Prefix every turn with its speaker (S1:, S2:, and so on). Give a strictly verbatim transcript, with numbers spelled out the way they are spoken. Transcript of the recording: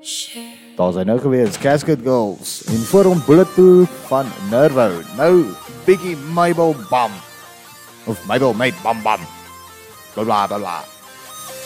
S1: Daar is hy nou gewees, Casket Girls. En voor hom Bulletproof van Nervo. Nou, Biggie Mabel Bam. Of Mabel Mate Bam Bam. Bla bla bla bla.